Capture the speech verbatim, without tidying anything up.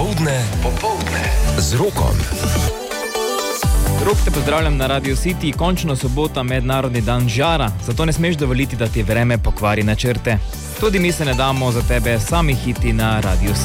Popoldne, popoldne z Rokom. Rok, te pozdravljam na Radio City. Končno sobota, mednarodni dan žara, zato ne smeš dovoliti, da ti vreme pokvari načrte. Tudi mi se ne damo, za tebe sami hiti na Radio City.